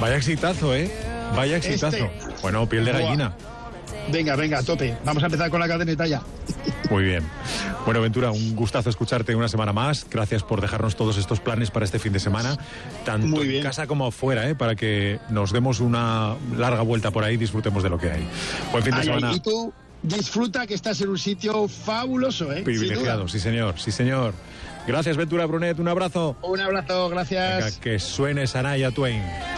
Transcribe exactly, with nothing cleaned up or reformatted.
Vaya exitazo, ¿eh? Vaya exitazo. Este... Bueno, piel de gallina. Venga, venga, a tope. Vamos a empezar con la cadeneta ya. Muy bien. Bueno, Ventura, un gustazo escucharte una semana más. Gracias por dejarnos todos estos planes para este fin de semana, tanto en casa como fuera, ¿eh? Para que nos demos una larga vuelta por ahí y disfrutemos de lo que hay. Buen fin de ay, semana. Ay, y tú disfruta, que estás en un sitio fabuloso, ¿eh? Privilegiado, sí señor, sí señor. Gracias, Ventura Brunet, un abrazo. Un abrazo, gracias. Venga, que suene Shania Twain.